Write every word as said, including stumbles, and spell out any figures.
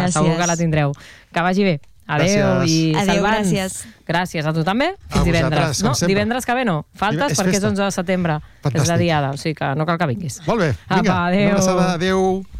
gràcies. Segur que la tindreu. Que vagi bé. Adéu. Gràcies. I Adéu, Salvans, gràcies. Gràcies a tu també. A Fins divendres. vosaltres, com No, sempre. divendres que ve no. Faltes És perquè és festa. onze de setembre. És la Fantàstic. diada, o sigui que no cal que vinguis. Molt bé, vinga. Apa, adéu. Una abraçada, adéu.